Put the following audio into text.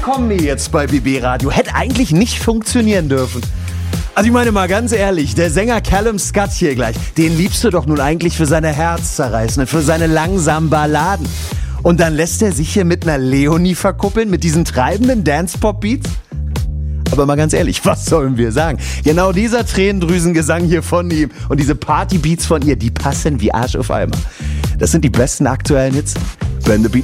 Kombi jetzt bei BB Radio. Hätte eigentlich nicht funktionieren dürfen. Also ich meine mal ganz ehrlich, der Sänger Callum Scott hier gleich, den liebst du doch nun eigentlich für seine herzzerreißenden, für seine langsamen Balladen. Und dann lässt er sich hier mit einer Leonie verkuppeln, mit diesen treibenden Dance-Pop-Beats? Aber mal ganz ehrlich, was sollen wir sagen? Genau dieser Tränendrüsengesang hier von ihm und diese Party-Beats von ihr, die passen wie Arsch auf Eimer. Das sind die besten aktuellen Hits. Wenn the Beat